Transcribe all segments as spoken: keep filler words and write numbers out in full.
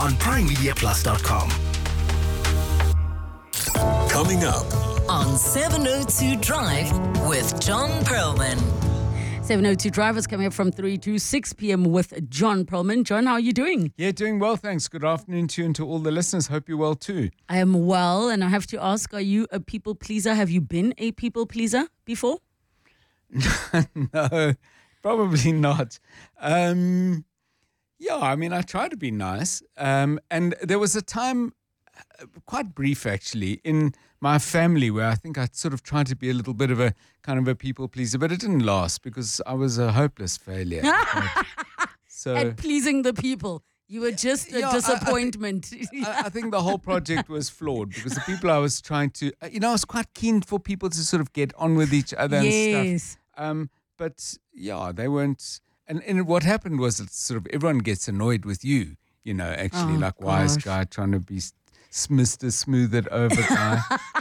on prime media plus dot com. Coming up on seven oh two Drive with John Perlman. seven oh two Drive is coming up from three to six p.m. with John Perlman. John, how are you doing? Yeah, doing well, thanks. Good afternoon to you and to all the listeners. Hope you're well too. I am well, and I have to ask, are you a people pleaser? Have you been a people pleaser before? No, probably not. Um, yeah, I mean, I try to be nice. Um, and there was a time, uh, quite brief actually, in my family where I think I sort of tried to be a little bit of a kind of a people pleaser, but it didn't last because I was a hopeless failure. So At pleasing the people. You were just a Yeah, I- I disappointment. I, I think the whole project was flawed because the people I was trying to, uh, you know, I was quite keen for people to sort of get on with each other and Yes. stuff. Um, but yeah, they weren't. And, and what happened was it's sort of everyone gets annoyed with you, you know, actually, Oh, like wise gosh. guy trying to be s- s- Mister Smooth It Over guy.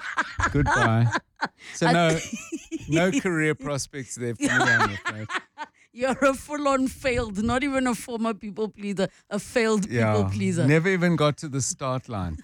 Goodbye. So no, no career prospects there for me, I'm afraid. You're a full-on failed, not even a former people pleaser, a failed people Yeah, pleaser. never even got to the start line.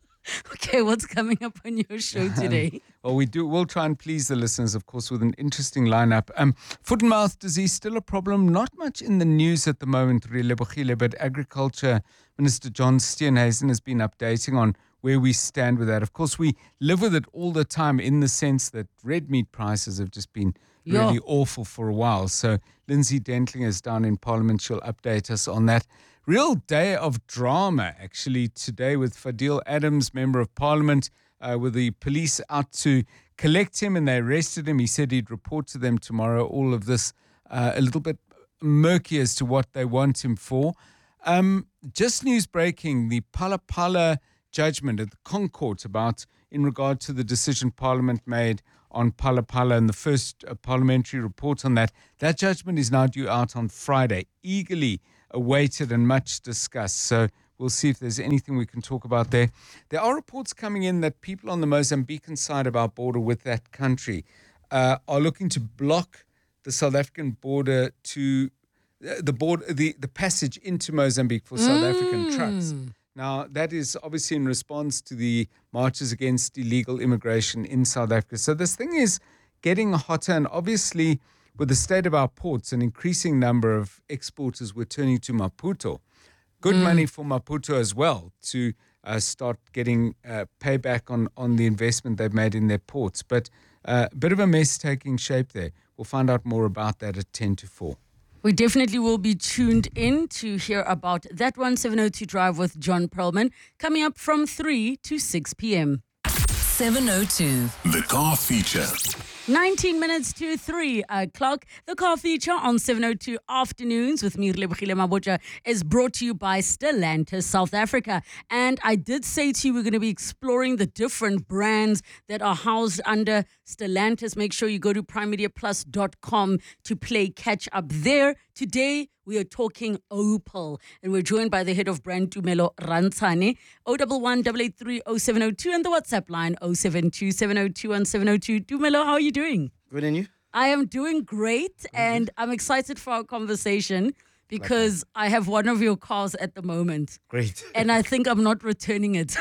Okay, what's coming up on your show today? Well, we do. We'll try and please the listeners, of course, with an interesting lineup. Um, foot and mouth disease still a problem. Not much in the news at the moment, really, but Agriculture Minister John Steenhuisen has been updating on where we stand with that. Of course, we live with it all the time in the sense that red meat prices have just been really Yeah. awful for a while. So Lindsay Dentling is down in Parliament. She'll update us on that. Real day of drama, actually, today with Fadil Adams, Member of Parliament, uh, with the police out to collect him and they arrested him. He said he'd report to them tomorrow. All of this uh, a little bit murky as to what they want him for. Um, just news breaking, the Phala Phala judgment at the Concourt about in regard to the decision Parliament made on Phala Phala and the first uh, parliamentary report on that. That judgment is now due out on Friday, eagerly awaited and much discussed. So we'll see if there's anything we can talk about there. There are reports coming in that people on the Mozambican side of our border with that country uh, are looking to block the South African border to uh, the border, the, the passage into Mozambique for South African trucks. Now, that is obviously in response to the marches against illegal immigration in South Africa. So this thing is getting hotter, and obviously with the state of our ports, an increasing number of exporters were turning to Maputo. Good money for Maputo as well to uh, start getting uh, payback on, on the investment they've made in their ports. But uh, a bit of a mess taking shape there. We'll find out more about that at ten to four. We definitely will be tuned in to hear about that one, seven oh two Drive with John Perlman, coming up from three to six p.m. seven oh two. the car feature. nineteen minutes to three o'clock. The car feature on seven oh two Afternoons with me, Relebogile Mabotja, is brought to you by Stellantis South Africa. And I did say to you we're going to be exploring the different brands that are housed under Stellantis. Make sure you go to prime media plus dot com to play catch up there. Today, we are talking Opel, and we're joined by the head of brand, Tumelo Rantsane. oh one one, eight eight three, oh seven oh two and the WhatsApp line oh seven two, seven oh two, one seven oh two. Tumelo, how are you doing? Good, and you? I am doing great, and I'm excited for our conversation because I have one of your cars at the moment, Great. and I think I'm not returning it.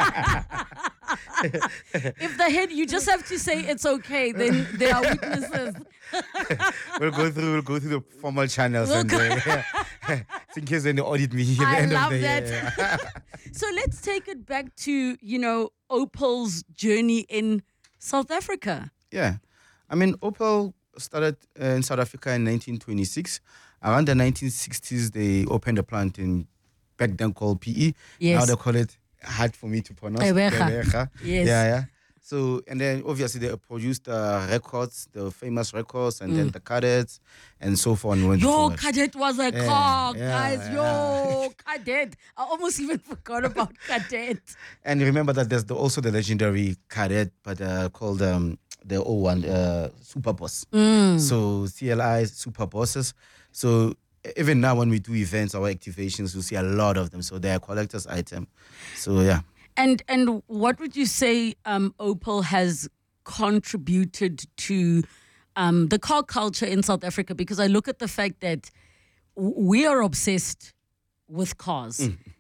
If the head, you just have to say it's okay, then there are witnesses. We'll go through. We'll go through the formal channels We'll and go- uh, in case when they audit me at the I end love of the that. year. yeah. So let's take it back to, you know, Opel's journey in South Africa. Yeah, I mean, Opel started uh, in South Africa in nineteen twenty-six. Around the nineteen sixties, they opened a plant in back then called P E. Yes. Now they call it, hard for me to pronounce. Gqeberha. Gqeberha. Yes. Yeah, yeah. So, and then obviously they produced uh, records, the famous records, and then the cadets, and so forth. And went Yo, forward. Cadet was a Yeah, car, yeah, guys. yeah. Yo, Cadet. I almost even forgot about Cadet. And remember that there's the, also the legendary cadet, but uh, called um, the old one, uh, Super Boss. So C L I, Super Bosses. So even now when we do events, our activations, you see a lot of them. So they're a collector's item. So yeah. And and what would you say um, Opel has contributed to um, the car culture in South Africa? Because I look at the fact that w- we are obsessed with cars.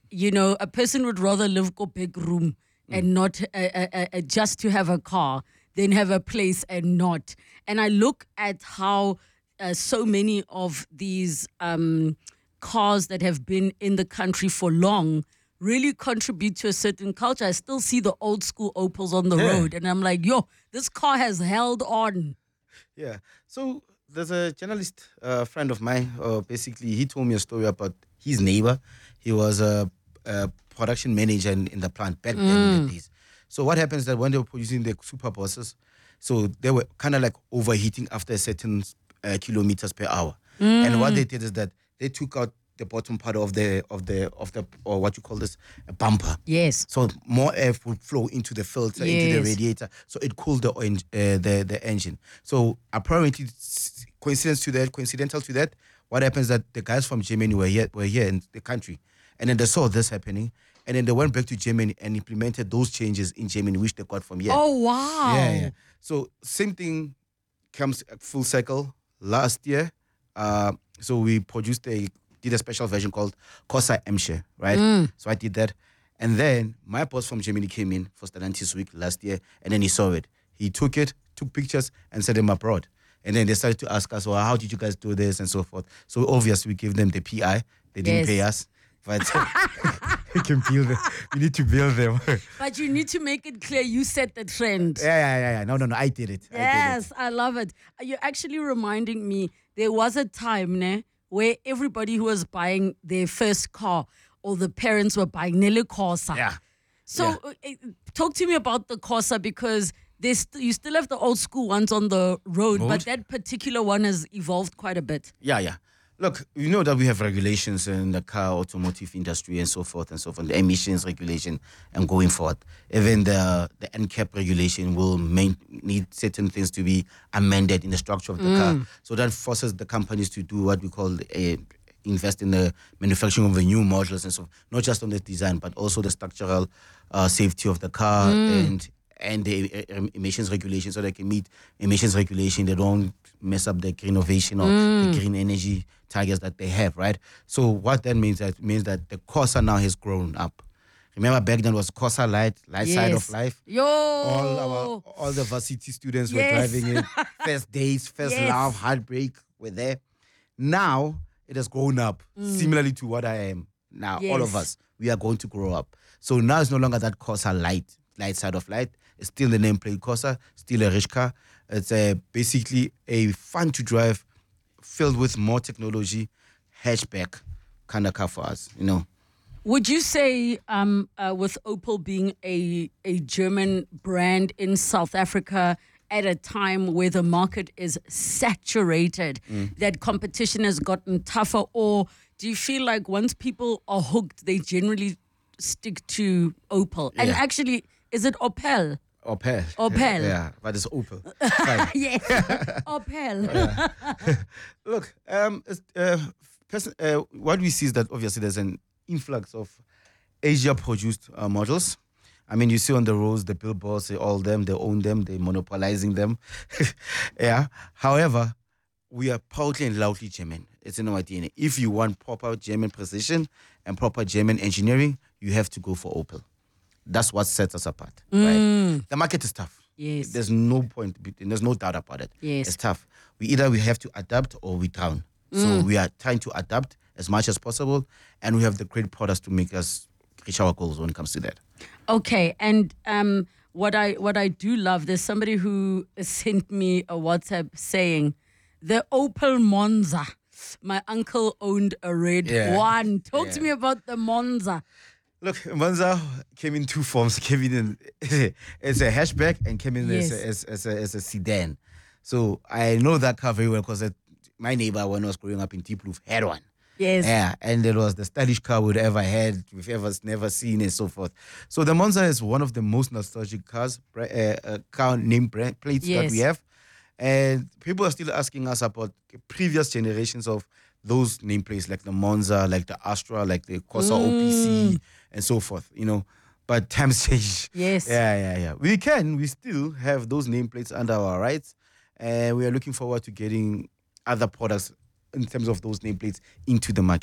you know, a person would rather live in a big room and not uh, uh, uh, uh, just to have a car than have a place and not. And I look at how uh, so many of these um, cars that have been in the country for long really contribute to a certain culture. I still see the old school Opels on the Yeah. road, and I'm like, yo, this car has held on. Yeah. So there's a journalist uh, friend of mine. Uh, basically, he told me a story about his neighbor. He was a, a production manager in, in the plant back then in the days. So what happens is that when they were producing the super buses, so they were kind of like overheating after a certain uh, kilometers per hour. And what they did is that they took out the bottom part of the of the of the or what you call this a bumper. Yes. So more air would flow into the filter, into the Yes. radiator, so it cooled the en- uh, the the engine. So apparently, it's coincidence to that, coincidental to that, what happens is that the guys from Germany were here were here in the country, and then they saw this happening, and then they went back to Germany and implemented those changes in Germany, which they got from here. Oh, wow. Yeah, yeah. So same thing comes full circle. Last year, uh, so we produced a did a special version called Corsa Emsche, right? So I did that, and then my boss from Germany came in for Stellantis Week last year, and then he saw it. He took it, took pictures, and sent them abroad. And then they started to ask us, well, how did you guys do this and so forth? So obviously we gave them the P I. They didn't Yes. pay us, but we can build them. We need to build them. yeah, But you need to make it clear you set the trend. yeah, yeah, yeah. No, no, no. I did it. I did it. Yes, I love it. Uh, You're actually reminding me, there was a time ne, where everybody who was buying their first car or the parents were buying Nele Corsa. Yeah. So Yeah. uh, uh, talk to me about the Corsa, because there's st- you still have the old school ones on the road, Road. but that particular one has evolved quite a bit. Yeah, yeah. Look, you know that we have regulations in the car automotive industry and so forth and so forth, the emissions regulation and going forward. Even the the N C A P regulation will main, need certain things to be amended in the structure of the car. So that forces the companies to do what we call a invest in the manufacturing of the new models and so, not just on the design, but also the structural uh, safety of the car and and the uh, emissions regulation, so they can meet emissions regulation. They don't mess up the green innovation or the green energy targets that they have, right? So what that means, that means that the Corsa now has grown up. Remember back then was Corsa Light, Light Side of Yes. Life. Yo! All our all the varsity students were Yes. driving it. First dates, first Yes. love, heartbreak were there. Now it has grown up, similarly to what I am now. All of Yes. us, we are going to grow up. So now it's no longer that Corsa Light, Light Side of Light. It's still the nameplate Corsa, still a rich car. It's a, basically a fun to drive, filled with more technology, hatchback kind of car for us, you know. Would you say, um, uh, with Opel being a, a German brand in South Africa at a time where the market is saturated, that competition has gotten tougher? Or do you feel like once people are hooked, they generally stick to Opel? And Yeah. actually, is it Opel? Opel. Opel. Yeah, but it's Opel. Fine. Yes, Opel. Look, um, it's, uh, person, uh, what we see is that obviously there's an influx of Asia-produced uh, models. I mean, you see on the roads, the billboards, they all them, they own them, they're monopolizing them. yeah. However, we are proudly and loudly German. It's in our D N A. If you want proper German precision and proper German engineering, you have to go for Opel. That's what sets us apart. Right? The market is tough. Yes. There's no point, there's no doubt about it. Yes. It's tough. We either we have to adapt or we drown. So we are trying to adapt as much as possible, and we have the great products to make us reach our goals when it comes to that. Okay, and um, what I what I do love, there's somebody who sent me a WhatsApp saying, the Opel Monza. My uncle owned a red Yeah. one. Talk to Yeah. me about the Monza. Look, Monza came in two forms. Came in as a hatchback and came in Yes. as, a, as, as, a, as a sedan. So I know that car very well because my neighbor, when I was growing up in Diepkloof, had one. Yes. Yeah, and it was the stylish car we'd ever had, we've ever never seen, and so forth. So the Monza is one of the most nostalgic cars, bra- uh, uh, car name brand plates that Yes. we have. And people are still asking us about previous generations of those nameplates, like the Monza, like the Astra, like the Corsa O P C, and so forth, you know. But times change. Yes. Yeah, yeah, yeah. We can, we still have those nameplates under our rights. And we are looking forward to getting other products in terms of those nameplates into the market.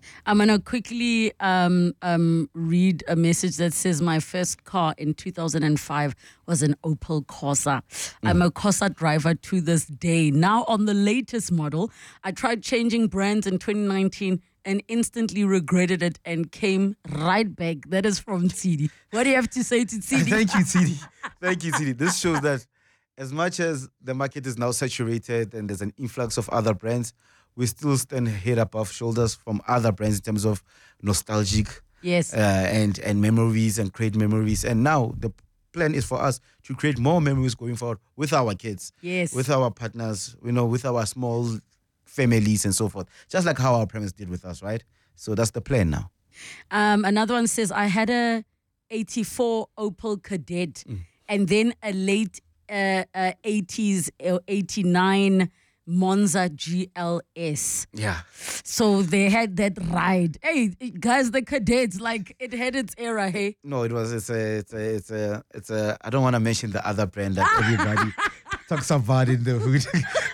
I'm going to quickly um, um, read a message that says my first car in two thousand five was an Opel Corsa. I'm a Corsa driver to this day. Now on the latest model, I tried changing brands in twenty nineteen and instantly regretted it and came right back. That is from Tsidi. What do you have to say to Tsidi? Thank you, Tsidi. Thank you, Tsidi. This shows that as much as the market is now saturated and there's an influx of other brands, we still stand head above shoulders from other brands in terms of nostalgic Yes. uh, and, and memories and create memories. And now the plan is for us to create more memories going forward with our kids, Yes. with our partners, you know, with our small families and so forth, just like how our parents did with us, right? So that's the plan now. Um, another one says, I had a eighty-four Opel Kadett and then a late uh, uh, eighties, uh, eighty-nine Monza G L S. Yeah. So they had that ride. Hey, guys, the Cadets, like, it had its era, hey? No, it was, it's a, it's a, it's a, it's a, I don't want to mention the other brand that everybody talks about in the hood.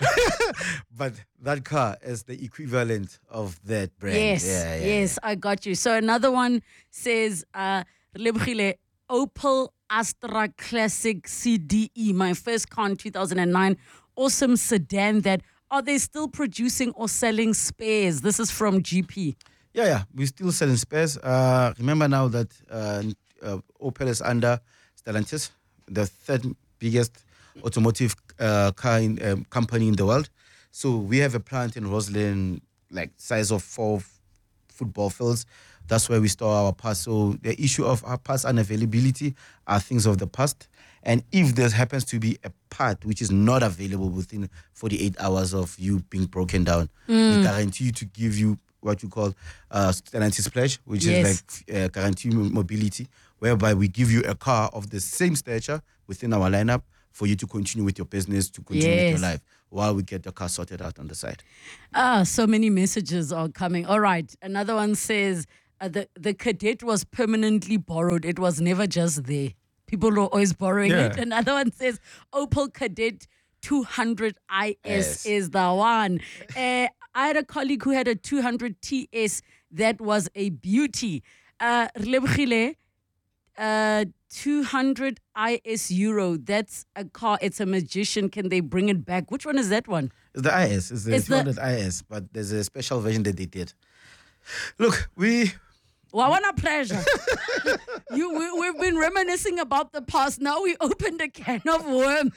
But that car is the equivalent of that brand. Yes, Yeah, yeah, yes, I got you. So another one says, uh, Lebogile, Opel Astra Classic C D E, my first car in two thousand nine. Awesome sedan that, are they still producing or selling spares? This is from G P. Yeah, yeah. We're still selling spares. Uh, remember now that uh, uh, Opel is under Stellantis, the third biggest automotive uh, car in, um, company in the world. So we have a plant in Roslyn, like size of four f- football fields. That's where we store our parts. So the issue of our parts unavailability are things of the past. And if there happens to be a part which is not available within forty-eight hours of you being broken down, we guarantee you to give you what you call uh, Stellantis pledge, which Yes. is like uh, guarantee mobility, whereby we give you a car of the same stature within our lineup for you to continue with your business, to continue with Yes. your life, while we get the car sorted out on the side. Ah, so many messages are coming. All right. Another one says, uh, the, the Cadet was permanently borrowed. It was never just there. People are always borrowing Yeah. it. Another one says, Opel Cadet two hundred I S Yes. is the one. Uh, I had a colleague who had a two hundred T S that was a beauty. Uh, Relebogile, uh, two hundred I S Euro. That's a car. It's a magician. Can they bring it back? Which one is that one? It's the I S. It's the It's the- two hundred I S, but there's a special version that they did. Look, we Wawana pleasure. you, we, we've been reminiscing about the past. Now we opened a can of worms.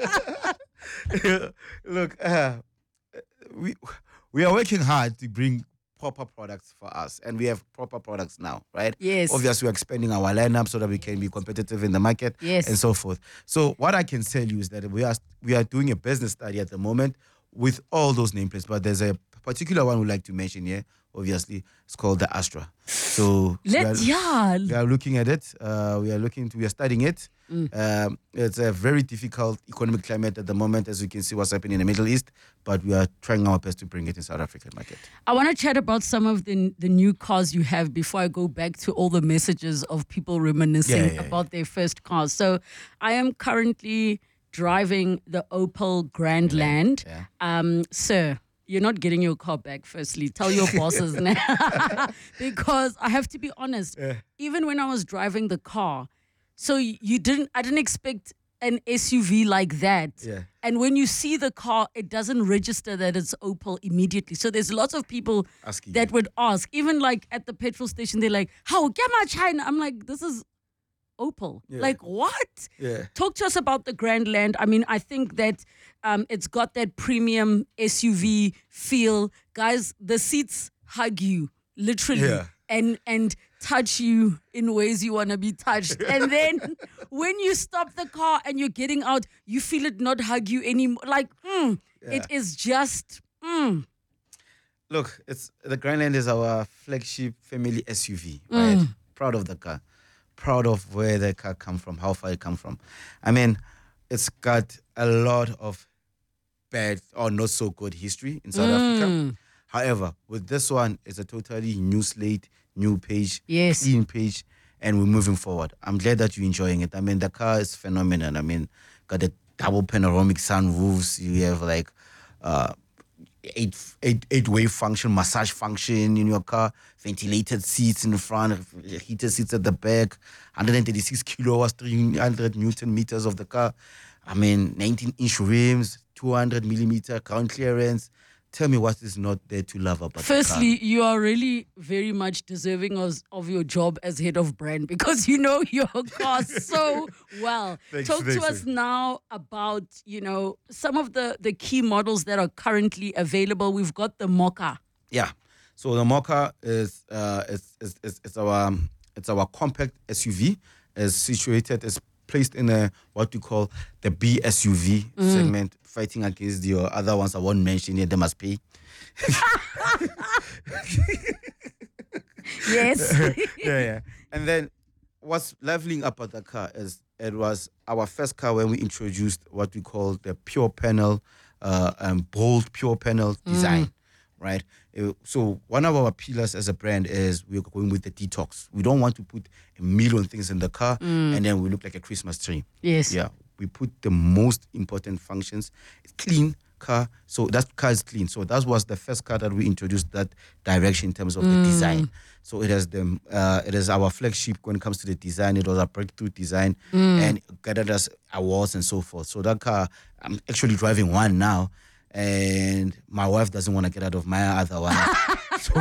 look, uh, we we are working hard to bring proper products for us, and we have proper products now, right? Yes. Obviously, we're expanding our lineup so that we can be competitive in the market, Yes. and so forth. So, what I can tell you is that we are we are doing a business study at the moment with all those nameplates, but there's a particular one we'd like to mention here. Obviously, it's called the Astra. So we Let, are- yeah. we are looking at it. Uh, we are looking to, we are studying it. Mm. Um, it's a very difficult economic climate at the moment, as you can see what's happening in the Middle East. But we are trying our best to bring it in South African market. I want to chat about some of the the new cars you have before I go back to all the messages of people reminiscing Yeah, yeah, about their first cars. So I am currently driving the Opel Grandland. Yeah. Um, sir, you're not getting your car back, firstly. Tell your bosses now. Because I have to be honest, even when I was driving the car, so y- you didn't, I didn't expect an S U V like that. Yeah. And when you see the car, it doesn't register that it's Opel immediately. So there's lots of people Asking that you. would ask, even like at the petrol station, they're like, how, Gamma China? I'm like, this is Opel. Yeah. Like, what? Yeah. Talk to us about the Grandland. I mean, I think that um, it's got that premium S U V feel. Guys, the seats hug you, literally, Yeah. and and touch you in ways you want to be touched. And then when you stop the car and you're getting out, you feel it not hug you anymore. Like, mm, it is just, mm, Look, it's the Grandland is our flagship family S U V, right? Proud of the car. Proud of where the car come from, how far it come from. I mean, it's got a lot of bad or not so good history in South Africa. However, with this one, it's a totally new slate, new page, Yes. clean page, and we're moving forward. I'm glad that you're enjoying it. I mean, the car is phenomenal. I mean, got a double panoramic sunroofs. You have like uh, eight, eight, eight way function, massage function in your car, ventilated seats in the front, heated seats at the back, one hundred thirty-six kilowatts, three hundred newton meters of the car. I mean, nineteen inch rims, two hundred millimeter ground clearance. Tell me what is not there to love about Firstly, the car. you are really very much deserving of, of your job as head of brand because you know your car so well. Thanks, Talk thanks, to us thanks. now about, you know, some of the, the key models that are currently available. We've got the Mocha. Yeah. So the Mocha is uh is is, is, is our um, it's our compact S U V. Is situated is placed in a what we call the B S U V Mm. segment, fighting against the other ones I won't mention here. They must pay. Yes. yeah, yeah. And then what's leveling up at the car is it was our first car when we introduced what we call the pure panel, uh, um, bold pure panel design, right? Uh, So one of our pillars as a brand is we're going with the detox. We don't want to put a million things in the car and then we look like a Christmas tree. Yes. Yeah, we put the most important functions. It's clean car, so that car is clean. So that was the first car that we introduced that direction in terms of the design. So it has the uh, it is our flagship when it comes to the design. It was a breakthrough design and gathered us awards and so forth. So that car, I'm actually driving one now, and my wife doesn't want to get out of my other one. So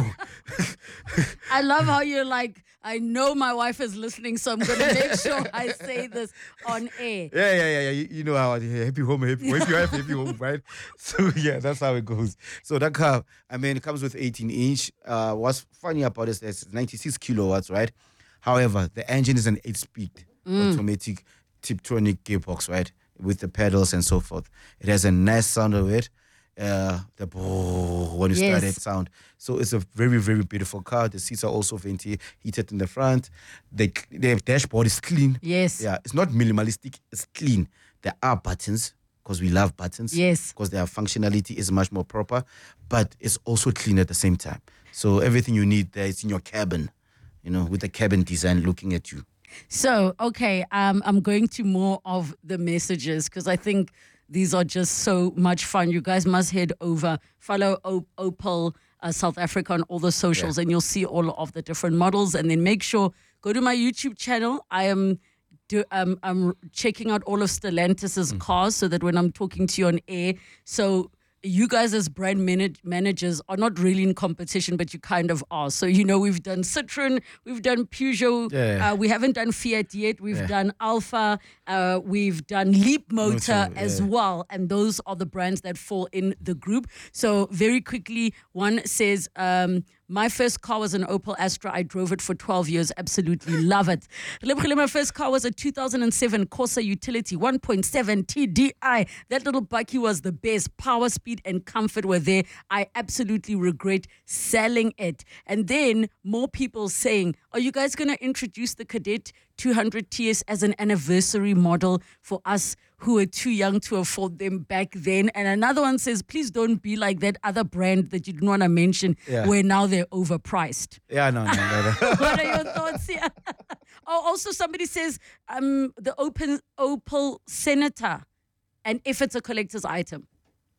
I love how you're like, I know my wife is listening, so I'm going to make sure I say this on air. yeah, yeah, yeah, yeah. You, you know how I- happy home, happy wife, you have happy home, right? So yeah, that's how it goes. So that car, I mean, it comes with eighteen inch. Uh, what's funny about it is it's ninety-six kilowatts, right? However, the engine is an eight-speed automatic Tiptronic gearbox, right, with the pedals and so forth. It has a nice sound of it. Uh, the when you start Yes. it sound. So it's a very, very beautiful car. The seats are also venti heated in the front. The the dashboard is clean. Yes. Yeah, it's not minimalistic. It's clean. There are buttons because we love buttons. Yes. Because their functionality is much more proper, but it's also clean at the same time. So everything you need there is in your cabin, you know, with the cabin design looking at you. So, okay, um, I'm going to more of the messages because I think these are just so much fun. You guys must head over, follow o- Opel uh, South Africa on all the socials, and you'll see all of the different models. And then make sure, go to my YouTube channel. I am do, um, I'm checking out all of Stellantis's cars so that when I'm talking to you on air, so you guys as brand manage- managers are not really in competition, but you kind of are. So, you know, we've done Citroen, we've done Peugeot, Yeah. uh, we haven't done Fiat yet, we've Yeah. done Alpha, uh, we've done Leap Motor Motor, as yeah. well. And those are the brands that fall in the group. So very quickly, one says, um, my first car was an Opel Astra. I drove it for twelve years. Absolutely love it. My first car was a two thousand seven Corsa Utility one point seven T D I. That little bucky was the best. Power, speed, and comfort were there. I absolutely regret selling it. And then more people saying, are you guys going to introduce the Cadet two hundred T S as an anniversary model for us who were too young to afford them back then? And another one says, please don't be like that other brand that you didn't want to mention Yeah. where now they're overpriced. Yeah, no, no, no. no. What are your thoughts here? Oh, also somebody says um, the open Opel Senator, and if it's a collector's item.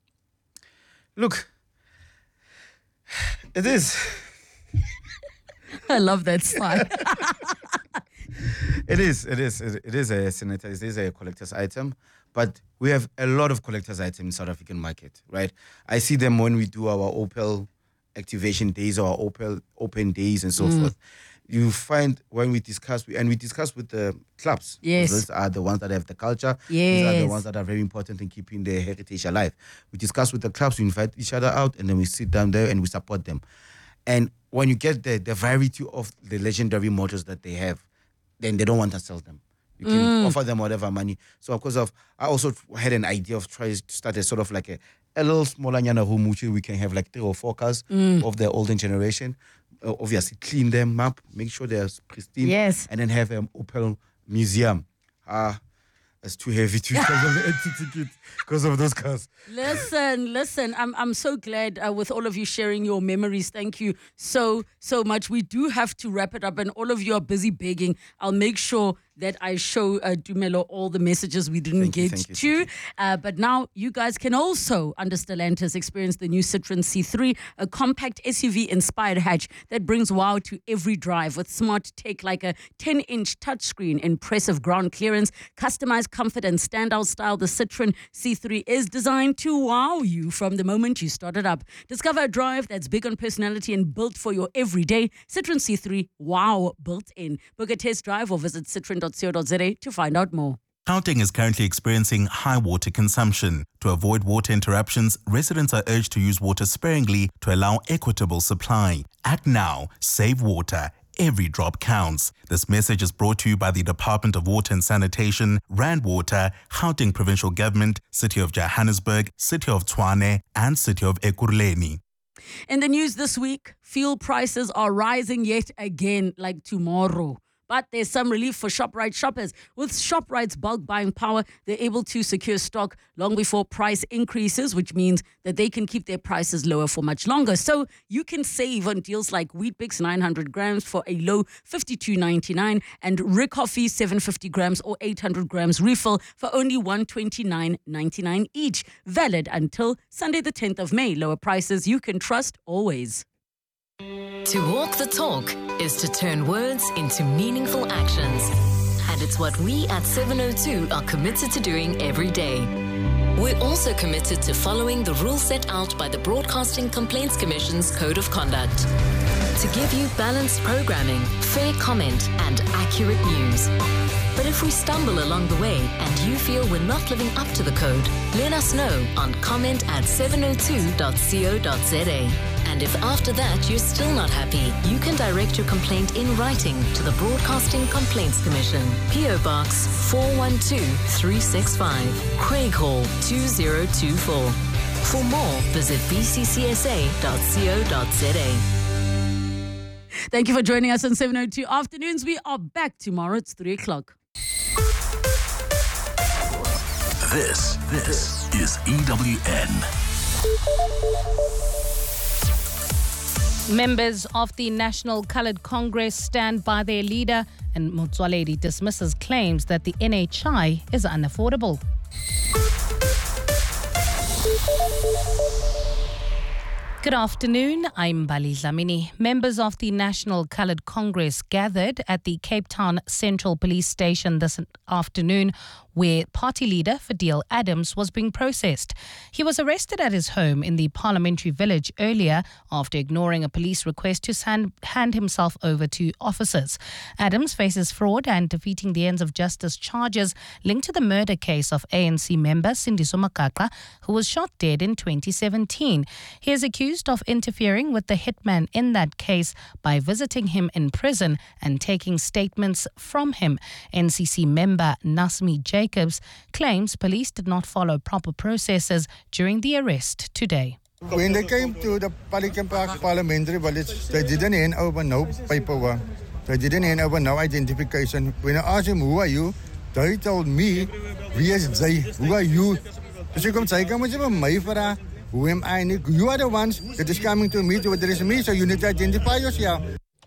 Look, it is. I love that slide. It is, it is, it it is a senator, it is a collector's item, but we have a lot of collector's items in South African market, right? I see them when we do our Opel activation days or our Opel open days and so forth. You find when we discuss, and we discuss with the clubs. Yes. Those are the ones that have the culture. These are the Yes. ones that are very important in keeping the heritage alive. We discuss with the clubs, we invite each other out, and then we sit down there and we support them. And when you get the, the variety of the legendary motors that they have, then they don't want to sell them. You can offer them whatever money. So of course, of I also had an idea of trying to start a sort of like a, a little smaller nyana home, which we can have like three or four cars of the older generation. Uh, obviously, clean them up, make sure they're pristine. Yes. And then have an Opel museum. Ah, it's too heavy to because of the entry ticket, because of those cars. Listen, listen. I'm I'm so glad uh, with all of you sharing your memories. Thank you so so much. We do have to wrap it up, and all of you are busy begging. I'll make sure that I show uh, Dumelo all the messages we didn't Thank you, get thank you, to. thank Uh, but now you guys can also, under Stellantis, experience the new Citroen C three, a compact S U V-inspired hatch that brings wow to every drive with smart tech like a ten-inch touchscreen, impressive ground clearance, customized comfort and standout style. The Citroen C three is designed to wow you from the moment you start it up. Discover a drive that's big on personality and built for your everyday. Citroen C three, wow, built in. Book a test drive or visit citroen dot co dot za to find out more. Gauteng is currently experiencing high water consumption. To avoid water interruptions, residents are urged to use water sparingly to allow equitable supply. Act now, save water. Every drop counts. This message is brought to you by the Department of Water and Sanitation, Rand Water, Gauteng Provincial Government, City of Johannesburg, City of Tshwane, and City of Ekurhuleni. In the news this week, fuel prices are rising yet again like tomorrow. But there's some relief for ShopRite shoppers. With ShopRite's bulk buying power, they're able to secure stock long before price increases, which means that they can keep their prices lower for much longer. So you can save on deals like Weet-Bix nine hundred grams for a low fifty-two ninety-nine and Rick Coffee seven hundred fifty grams or eight hundred grams refill for only one hundred twenty-nine ninety-nine each. Valid until Sunday the tenth of May. Lower prices you can trust always. To walk the talk is to turn words into meaningful actions. And it's what we at seven oh two are committed to doing every day. We're also committed to following the rules set out by the Broadcasting Complaints Commission's Code of Conduct. To give you balanced programming, fair comment, and accurate news. But if we stumble along the way and you feel we're not living up to the code, let us know on comment at seven oh two dot co dot za. And if after that you're still not happy, you can direct your complaint in writing to the Broadcasting Complaints Commission, P O Box four one two three six five, Craig Hall two zero two four. For more, visit b c c s a dot co dot za. Thank you for joining us on seven oh two Afternoons. We are back tomorrow. It's three o'clock. This, this is E W N. Members of the National Coloured Congress stand by their leader, and Motsoaledi dismisses claims that the N H I is unaffordable. Good afternoon, I'm Bali Dlamini. Members of the National Coloured Congress gathered at the Cape Town Central Police Station this afternoon, where party leader Fadil Adams was being processed. He was arrested at his home in the Parliamentary Village earlier after ignoring a police request to hand, hand himself over to officers. Adams faces fraud and defeating the ends of justice charges linked to the murder case of A N C member Sindiso Makaqha, who was shot dead in twenty seventeen. He is accused of interfering with the hitman in that case by visiting him in prison and taking statements from him. N C C member Nasmi Jacobs claims police did not follow proper processes during the arrest today. When they came to the Pelican Park Parliamentary Village, they didn't hand over no paperwork. They didn't hand over no identification. When I asked him, who are you? They told me, wie is they? Who are you? Dus ik kom zeggen, moet je me mij vragen? Who am I? You are the ones that is coming to me to address me, so you need to identify yourself.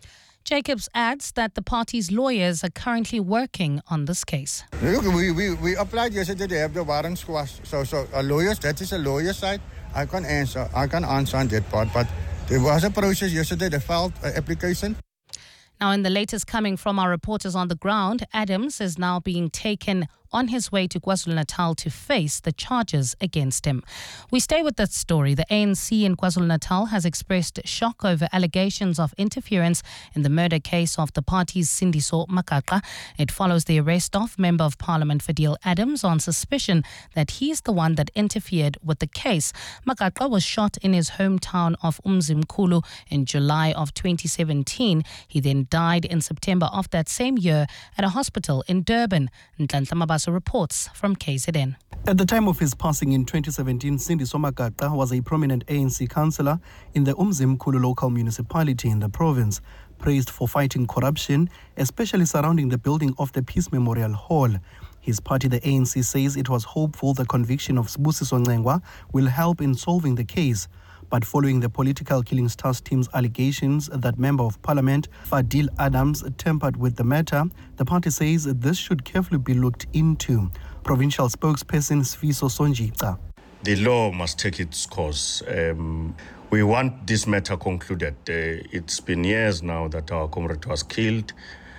Jacobs adds that the party's lawyers are currently working on this case. Look, we, we, we applied yesterday to have the warrant squashed. So, so a lawyers, that is a lawyer's side. I can't answer. I can't answer on that part. But there was a process yesterday. They filed an application. Now, in the latest coming from our reporters on the ground, Adams is now being taken on his way to KwaZulu-Natal to face the charges against him. We stay with that story. The A N C in KwaZulu-Natal has expressed shock over allegations of interference in the murder case of the party's Sindiso Makaqha. It follows the arrest of Member of Parliament Fadil Adams on suspicion that he is the one that interfered with the case. Makaqha was shot in his hometown of Umzimkhulu in July of twenty seventeen. He then died in September of that same year at a hospital in Durban. Nhlanhla Mabaso reports from K Z N. At the time of his passing in twenty seventeen, Sindiso Makaqha was a prominent A N C councillor in the Umzimkhulu local municipality in the province, praised for fighting corruption, especially surrounding the building of the Peace Memorial Hall. His party, the A N C, says it was hopeful the conviction of Sibusiso Ncengwa will help in solving the case. But following the Political Killings Task Team's allegations that Member of Parliament Fadil Adams tampered with the matter, the party says this should carefully be looked into. Provincial spokesperson Sfiso Sonjica. The law must take its course. Um, we want this matter concluded. Uh, it's been years now that our comrade was killed,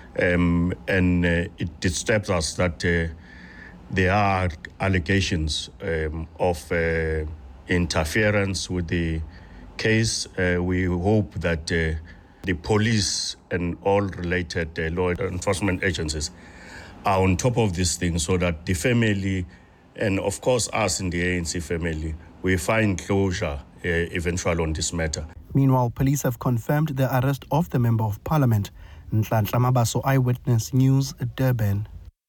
um, and uh, it disturbs us that uh, there are allegations um, of uh, interference with the case. Uh, we hope that uh, the police and all related uh, law enforcement agencies are on top of this thing so that the family, and of course us in the A N C family, we find closure uh, eventually on this matter. Meanwhile, police have confirmed the arrest of the Member of Parliament. Nhlanhla Mabaso, Eyewitness News, Durban.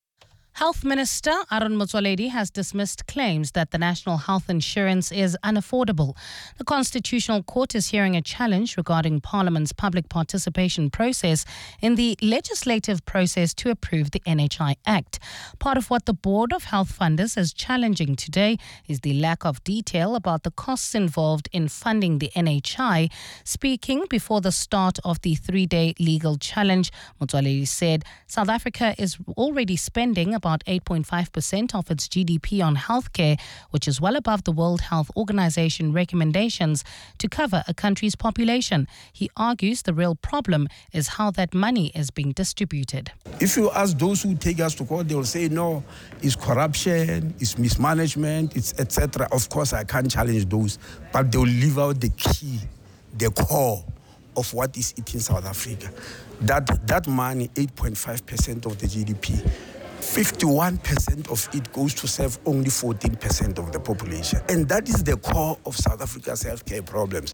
Health Minister Aaron Motsoaledi has dismissed claims that the national health insurance is unaffordable. The Constitutional Court is hearing a challenge regarding Parliament's public participation process in the legislative process to approve the N H I Act. Part of what the Board of Health Funders is challenging today is the lack of detail about the costs involved in funding the N H I. Speaking before the start of the three-day legal challenge, Motsoaledi said South Africa is already spending about eight point five percent of its G D P on healthcare, which is well above the World Health Organization recommendations to cover a country's population. He argues the real problem is how that money is being distributed. If you ask those who take us to court, they will say, no, it's corruption, it's mismanagement, it's et cetera. Of course, I can't challenge those, but they will leave out the key, the core of what is eating South Africa. That, that money, eight point five percent of the G D P, fifty-one percent of it goes to serve only fourteen percent of the population. And that is the core of South Africa's healthcare problems.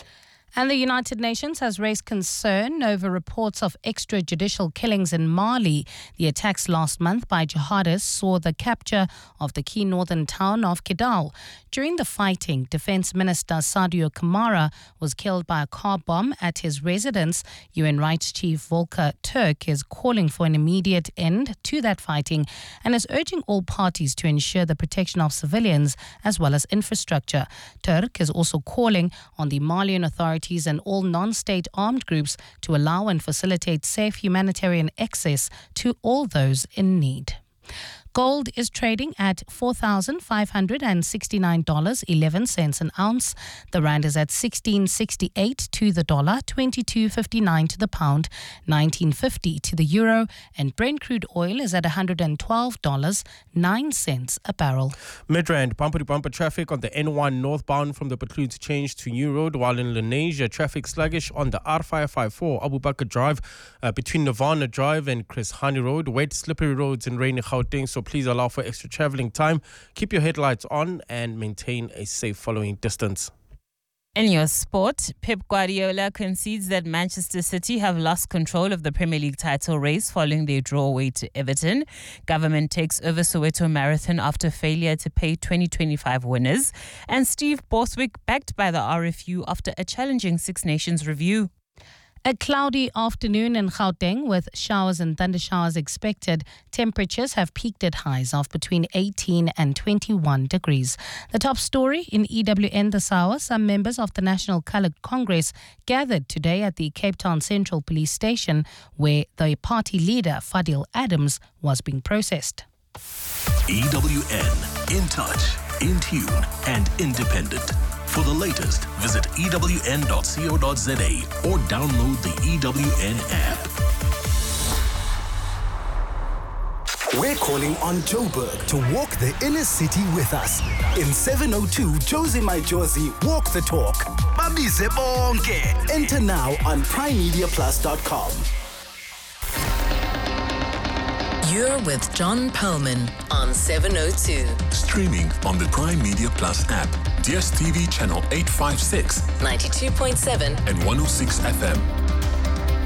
And the United Nations has raised concern over reports of extrajudicial killings in Mali. The attacks last month by jihadists saw the capture of the key northern town of Kidal. During the fighting, Defense Minister Sadio Kamara was killed by a car bomb at his residence. U N Rights Chief Volker Turk is calling for an immediate end to that fighting and is urging all parties to ensure the protection of civilians as well as infrastructure. Turk is also calling on the Malian authorities and all non-state armed groups to allow and facilitate safe humanitarian access to all those in need. Gold is trading at four thousand five hundred sixty-nine dollars and eleven cents an ounce. The rand is at sixteen sixty-eight to the dollar, twenty-two fifty-nine to the pound, nineteen fifty to the euro, and Brent crude oil is at one hundred twelve dollars and nine cents a barrel. Midrand bumper-to-bumper traffic on the N one northbound from the Betloods change to New Road, while in Lenasia, traffic sluggish on the R five fifty-four Abu Bakr Drive uh, between Nirvana Drive and Chris Hani Road. Wet, slippery roads in rainy Gauteng, so please allow for extra travelling time. Keep your headlights on and maintain a safe following distance. In your sport, Pep Guardiola concedes that Manchester City have lost control of the Premier League title race following their draw away to Everton. Government takes over Soweto Marathon after failure to pay twenty twenty-five winners. And Steve Borswick backed by the R F U after a challenging Six Nations review. A cloudy afternoon in Gauteng with showers and thundershowers expected. Temperatures have peaked at highs of between eighteen and twenty-one degrees. The top story in E W N this hour, some members of the National Coloured Congress gathered today at the Cape Town Central Police Station where the party leader Fadil Adams was being processed. E W N, in touch, in tune and independent. For the latest, visit E W N dot co dot za or download the E W N app. We're calling on Joburg to walk the inner city with us. In seven oh two, Josie My Josie, walk the talk. Babize bonke. Enter now on prime media plus dot com. You're with John Perlman on seven oh two. Streaming on the Prime Media Plus app, D S T V channel eight fifty-six, ninety-two point seven and one oh six F M.